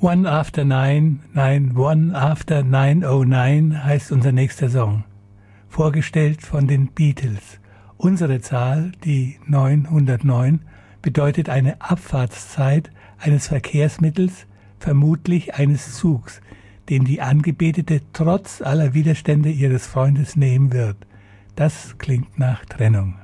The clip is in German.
One After 9, nein, One After 909 heißt unser nächster Song. Vorgestellt von den Beatles. Unsere Zahl, die 909, bedeutet eine Abfahrtszeit eines Verkehrsmittels, vermutlich eines Zugs, den die Angebetete trotz aller Widerstände ihres Freundes nehmen wird. Das klingt nach Trennung.